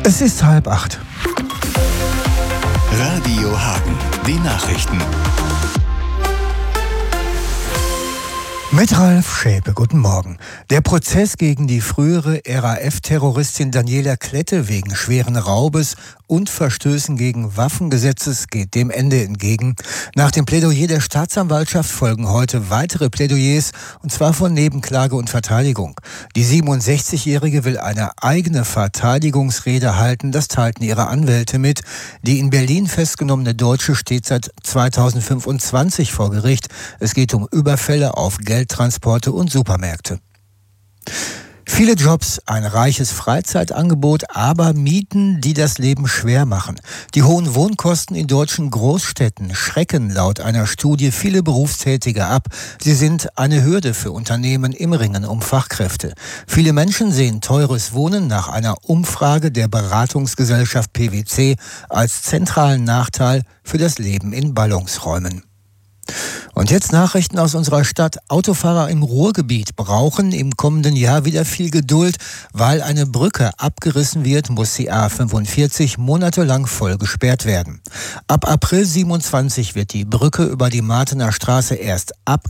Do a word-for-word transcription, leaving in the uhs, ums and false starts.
Es ist halb acht. Radio Hagen, die Nachrichten. Mit Ralf Schäpe, guten Morgen. Der Prozess gegen die frühere R A F-Terroristin Daniela Klette wegen schweren Raubes und Verstößen gegen Waffengesetzes geht dem Ende entgegen. Nach dem Plädoyer der Staatsanwaltschaft folgen heute weitere Plädoyers, und zwar von Nebenklage und Verteidigung. Die siebenundsechzigjährige will eine eigene Verteidigungsrede halten, das teilten ihre Anwälte mit. Die in Berlin festgenommene Deutsche steht seit zweitausendfünfundzwanzig vor Gericht. Es geht um Überfälle auf Geldtransporte und Supermärkte. Viele Jobs, ein reiches Freizeitangebot, aber Mieten, die das Leben schwer machen. Die hohen Wohnkosten in deutschen Großstädten schrecken laut einer Studie viele Berufstätige ab. Sie sind eine Hürde für Unternehmen im Ringen um Fachkräfte. Viele Menschen sehen teures Wohnen nach einer Umfrage der Beratungsgesellschaft P wC als zentralen Nachteil für das Leben in Ballungsräumen. Und jetzt Nachrichten aus unserer Stadt. Autofahrer im Ruhrgebiet brauchen im kommenden Jahr wieder viel Geduld. Weil eine Brücke abgerissen wird, muss die A fünfundvierzig monatelang voll gesperrt werden. Ab April siebenundzwanzig wird die Brücke über die Martener Straße erst ab